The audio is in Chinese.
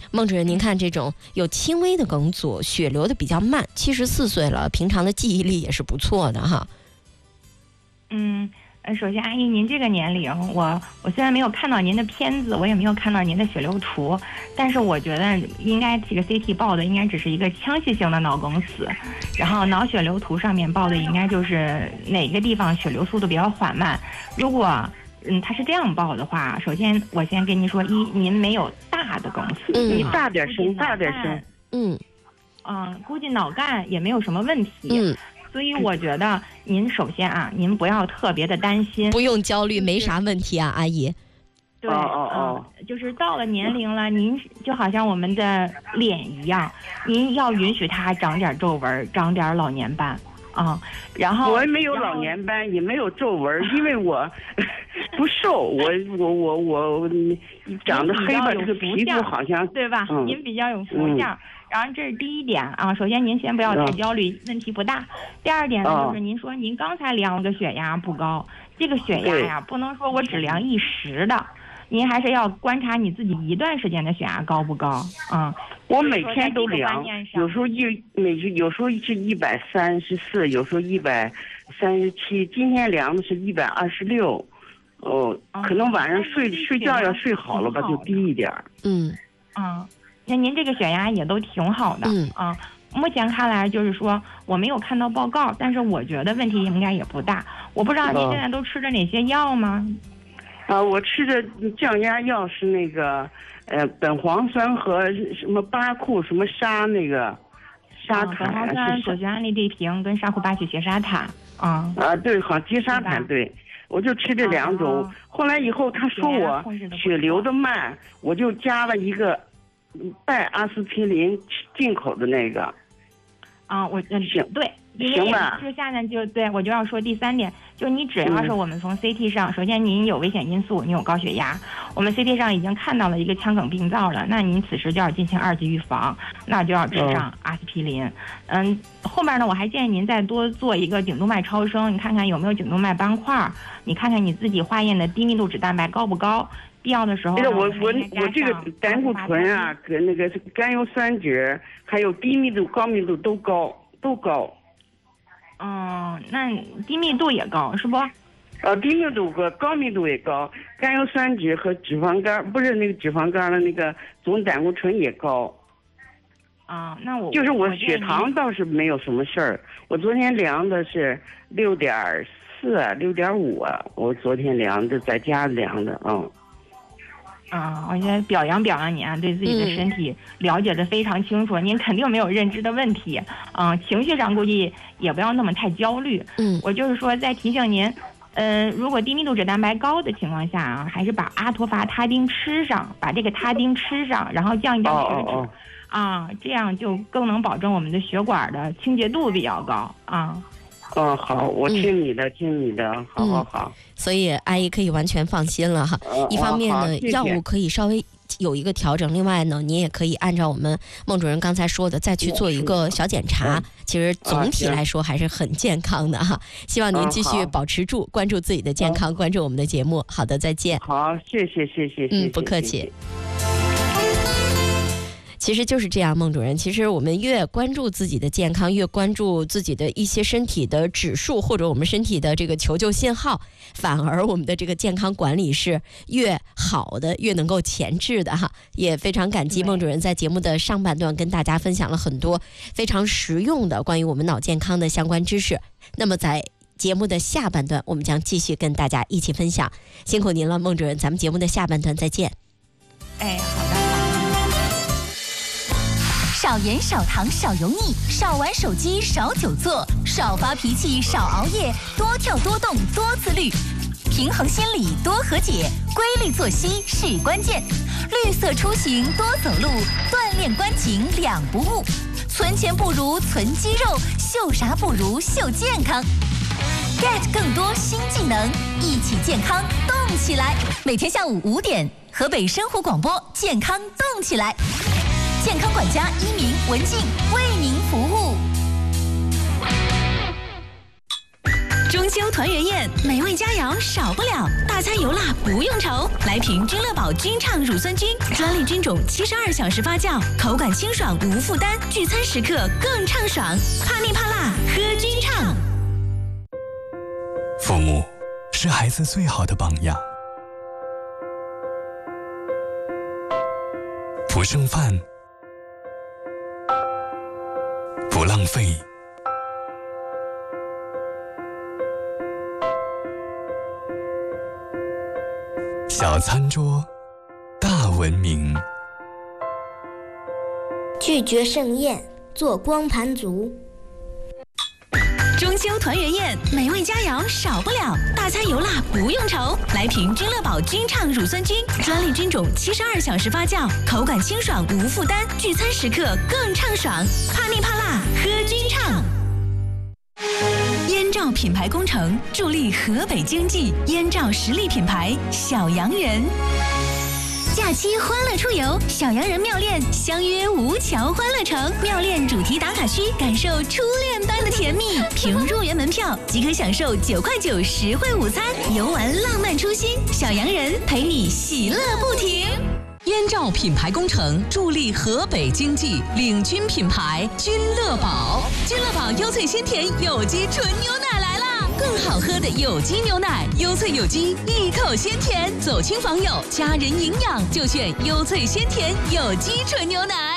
孟主任，您看这种有轻微的梗阻，血流的比较慢，74岁了，平常的记忆力也是不错的哈。 首先阿姨，您这个年龄，我虽然没有看到您的片子，我也没有看到您的血流图，但是我觉得应该这个 CT 报的应该只是一个腔隙性的脑梗死，然后脑血流图上面报的应该就是哪个地方血流速度比较缓慢。如果它是这样报的话，首先我先跟您说，您没有大的梗死， 你大点声，大点声。 估计脑干也没有什么问题。所以我觉得您首先您不要特别的担心， 不用焦虑，没啥问题啊，阿姨。 对，就是到了年龄了，您就好像我们的脸一样，您要允许它长点皱纹，长点老年斑然后我没有老年斑，也没有皱纹，因为我不瘦，我长得黑吧，这个皮肤好像对吧？您比较有福相。然后这是第一点首先您先不要太焦虑，问题不大。第二点呢，就是您说您刚才量了个血压不高，这个血压呀，不能说我只量一时的，您还是要观察你自己一段时间的血压高不高我每天都量，有时候有时候是134，有时候137，今天量的是126。可能晚上睡觉要睡好了吧，就低一点。 那您这个血压也都挺好的目前看来就是说我没有看到报告，但是我觉得问题应该也不大。我不知道您现在都吃着哪些药吗？ 我吃的降压药是那个苯磺酸和什么巴库什么沙那个沙坦， 苯磺酸、左旋胺利地平跟沙库巴曲斜沙坦对，好接沙坦对。我就吃这2种，后来以后他说我血流的慢，我就加了一个拜阿司匹林进口的那个。 行，对，行吧。就下面我就要说第3点，就你只要是我们从 CT 上，首先您有危险因素，你有高血压，我们 CT 上已经看到了一个腔梗病灶了，那您此时就要进行2级预防，那就要吃上阿司匹林。后面呢，我还建议您再多做一个颈动脉超声，你看看有没有颈动脉斑块，你看看你自己化验的低密度脂蛋白高不高。必要的时候， 我这个胆固醇跟那个甘油三酯，还有低密度、高密度都高。 那低密度也高是不？ 低密度高密度也高，甘油三酯和脂肪肝不是那个脂肪肝的那个总胆固醇也高。 那我就是我血糖倒是没有什么事儿，我昨天量的是6.4、6.5我昨天量的在家量的我先表扬你对自己的身体了解的非常清楚，您肯定没有认知的问题情绪上估计也不要那么太焦虑我就是说再提醒您如果低密度脂蛋白高的情况下还是把阿托伐他丁吃上，把这个他丁吃上，然后降一降血脂这样就更能保证我们的血管的清洁度比较高好，我听你的，好。 所以阿姨可以完全放心了哈。一方面呢，药物可以稍微有一个调整，另外呢，您也可以按照我们孟主任刚才说的，再去做一个小检查。其实总体来说还是很健康的哈。希望您继续保持住，关注自己的健康，关注我们的节目。好的，再见。 好，谢谢。 不客气。其实就是这样，孟主任。其实我们越关注自己的健康，越关注自己的一些身体的指数，或者我们身体的这个求救信号，反而我们的这个健康管理是越好的，越能够前置的哈。也非常感激孟主任在节目的上半段跟大家分享了很多非常实用的关于我们脑健康的相关知识。那么在节目的下半段，我们将继续跟大家一起分享。辛苦您了，孟主任。咱们节目的下半段再见。 好的。 少盐少糖少油腻，少玩手机少久坐，少发脾气少熬夜，多跳多动多自律，平衡心理多和解，规律作息是关键。绿色出行多走路，锻炼关颈两不误。存钱不如存肌肉，秀啥不如秀健康。get 更多新技能，一起健康动起来。每天下午5点，河北生活广播健康动起来。健康管家一鸣、文静为您服务。 中秋团圆宴，美味佳肴少不了，大餐油辣不用愁。来瓶君乐宝君畅乳酸菌，专利菌种72小时发酵，口感清爽无负担，聚餐时刻更畅爽。怕腻怕辣，喝君畅。 父母是孩子最好的榜样，不剩饭，不浪费，小餐桌，大文明。 拒绝盛宴，做光盘族。 中秋团圆宴，美味佳肴少不了，大餐油辣不用愁。来瓶君乐宝君畅乳酸菌，专利菌种72小时发酵，口感清爽无负担，聚餐时刻更畅爽。怕腻怕辣，喝君畅。燕赵品牌工程助力河北经济，燕赵实力品牌小洋人。假期欢乐出游，小洋人妙恋相约吴桥欢乐城，妙恋主题打卡区，感受初恋般的甜蜜。凭入园门票即可享受9块9实惠午餐，游玩浪漫初心，小洋人陪你喜乐不停。 燕赵品牌工程助力河北经济，领军品牌君乐宝。君乐宝优萃鲜甜有机纯牛奶来啦！更好喝的有机牛奶，优萃有机，一口鲜甜，走亲访友，家人营养就选优萃鲜甜有机纯牛奶。